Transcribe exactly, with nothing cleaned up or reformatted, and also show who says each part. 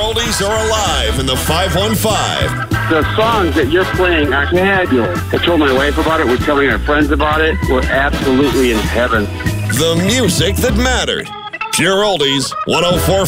Speaker 1: Oldies are alive in the five one five.
Speaker 2: The songs that you're playing are fabulous. I told my wife about it. We're telling our friends about it. We're absolutely in heaven.
Speaker 1: The music that mattered. Pure Oldies, one oh four